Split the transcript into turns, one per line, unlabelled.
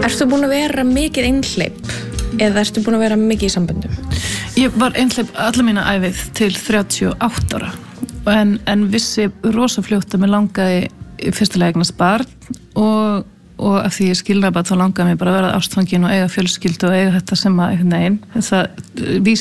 Ertu búin að vera mikið einhleyp eða ertu búin að vera mikið í samböndum?
Ég var einhleyp alla mína ævið til 38 ára en vissi rosa fljótt að mér langaði í fyrstulega eignast barn og af því ég skilnaði bara þá langaði mér bara að vera ástfangin og eiga fjölskyldu og eiga þetta sem að einhvern veginn það